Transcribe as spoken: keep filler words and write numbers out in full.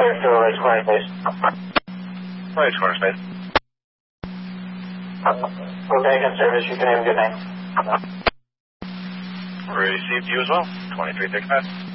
clear to Ridge Corner Space. Ridge Corner Space. We're back in service. You can have a good night. Received you as well. twenty-three sixty-five.